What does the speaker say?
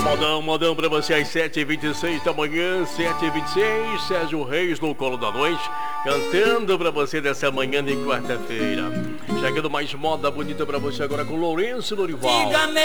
Modão pra você às 7h26 da manhã, 7h26, Sérgio Reis no Colo da Noite, cantando pra você dessa manhã de quarta-feira. Chegando mais moda bonita pra você agora com Lourenço Lorival. Diga-me